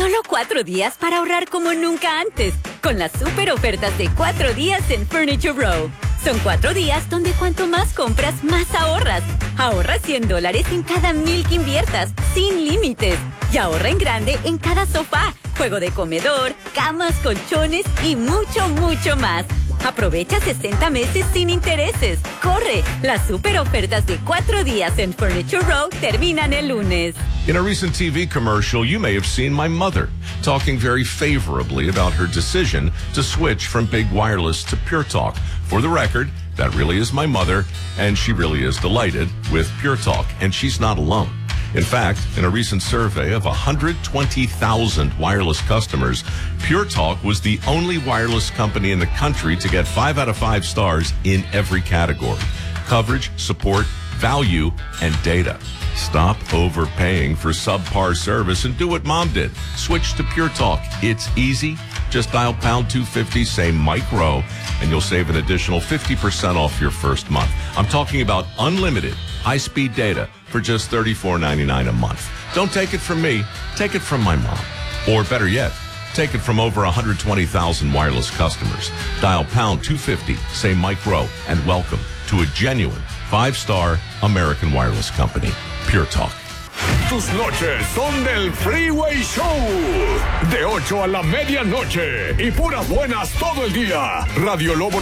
Solo 4 días para ahorrar como nunca antes, con las super ofertas de 4 días en Furniture Row. Son 4 días donde cuanto más compras, más ahorras. Ahorra $100 en cada 1,000 que inviertas, sin límites. Y ahorra en grande en cada sofá, juego de comedor, camas, colchones y mucho, mucho más. Aprovecha 60 meses sin intereses. ¡Corre! Las super ofertas de 4 días en Furniture Row terminan el lunes. In a recent TV commercial, you may have seen my mother talking very favorably about her decision to switch from big wireless to Pure Talk. For the record, that really is my mother, and she really is delighted with Pure Talk, and she's not alone. In fact, in a recent survey of 120,000 wireless customers, Pure Talk was the only wireless company in the country to get 5 out of 5 stars in every category: coverage, support, value, and data. Stop overpaying for subpar service and do what Mom did. Switch to Pure Talk. It's easy. Just dial pound 250, say Mike Rowe, and you'll save an additional 50% off your first month. I'm talking about unlimited high-speed data for just $34.99 a month. Don't take it from me. Take it from my mom. Or better yet, take it from over 120,000 wireless customers. Dial pound 250, say Mike Rowe, and welcome to a genuine 5-star American wireless company, Pure Talk. Tus noches son del Freeway Show. De 8 a la medianoche. Y puras buenas todo el día. Radio Lobo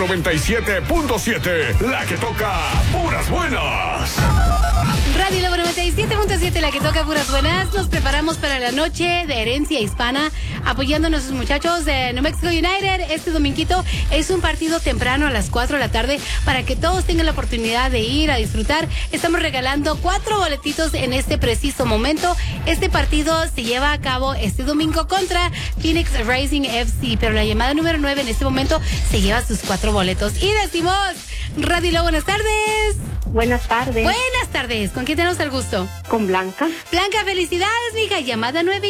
97.7. La que toca puras buenas. Radio Lobo 97.7, la que toca puras buenas. Nos preparamos para la noche de herencia hispana, apoyando a nuestros muchachos de New Mexico United. Este dominguito es un partido temprano a las 4 de la tarde para que todos tengan la oportunidad de ir a disfrutar. Estamos regalando 4 boletitos en este preciso momento. Este partido se lleva a cabo este domingo contra Phoenix Rising FC, pero la llamada número 9 en este momento se lleva sus 4 boletos. Y decimos, Radio Lobo, buenas tardes. Buenas tardes. Buenas tardes. ¿Con quién tenemos el gusto? Con Blanca. Blanca, felicidades, mija. Llamada 9,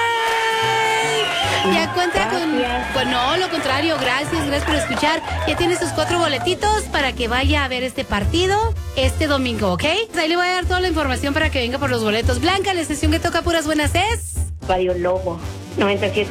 ¡yay! Ya cuenta con... Pues no, lo contrario. Gracias por escuchar. Ya tiene sus 4 boletitos para que vaya a ver este partido este domingo, ¿ok? Ahí le voy a dar toda la información para que venga por los boletos. Blanca, la estación que toca puras buenas es... Radio Lobo 97.